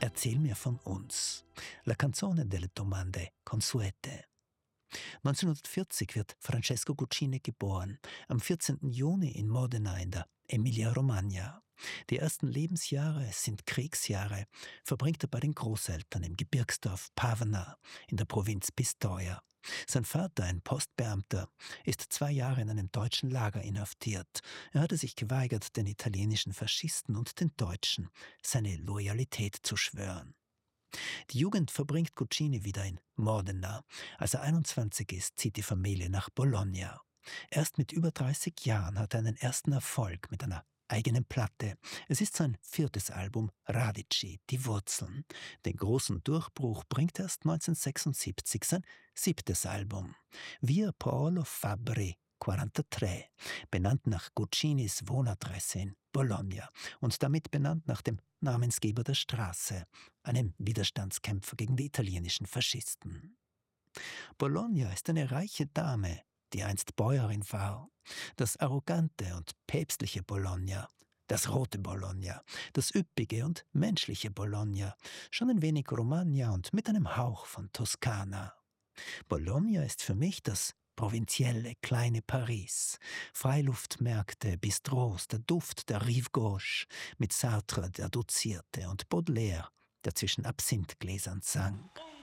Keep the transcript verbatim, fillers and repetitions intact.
Erzähl mir von uns. La canzone delle domande consuete. neunzehnhundertvierzig wird Francesco Guccini geboren, am vierzehnten Juni in Modena in der Emilia-Romagna. Die ersten Lebensjahre sind Kriegsjahre, verbringt er bei den Großeltern im Gebirgsdorf Pavana in der Provinz Pistoia. Sein Vater, ein Postbeamter, ist zwei Jahre in einem deutschen Lager inhaftiert. Er hatte sich geweigert, den italienischen Faschisten und den Deutschen seine Loyalität zu schwören. Die Jugend verbringt Guccini wieder in Modena. Als er einundzwanzig ist, zieht die Familie nach Bologna. Erst mit über dreißig Jahren hat er einen ersten Erfolg mit einer eigenen Platte. Es ist sein viertes Album Radici, die Wurzeln. Den großen Durchbruch bringt erst neunzehnhundertsechsundsiebzig sein siebtes Album, Via Paolo Fabbri vierunddreißig, benannt nach Guccinis Wohnadresse in Bologna und damit benannt nach dem Namensgeber der Straße, einem Widerstandskämpfer gegen die italienischen Faschisten. Bologna ist eine reiche Dame, die einst Bäuerin war. Das arrogante und päpstliche Bologna, das rote Bologna, das üppige und menschliche Bologna, schon ein wenig Romagna und mit einem Hauch von Toskana. Bologna ist für mich das provinzielle kleine Paris. Freiluftmärkte, Bistros, der Duft der Rive Gauche, mit Sartre, der dozierte, und Baudelaire, der zwischen Absinthgläsern sang.